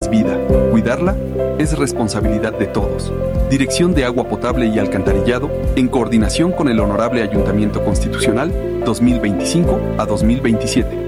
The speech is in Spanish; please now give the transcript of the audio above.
es vida. Cuidarla es responsabilidad de todos. Dirección de Agua Potable y Alcantarillado, en coordinación con el Honorable Ayuntamiento Constitucional, 2025 a 2027.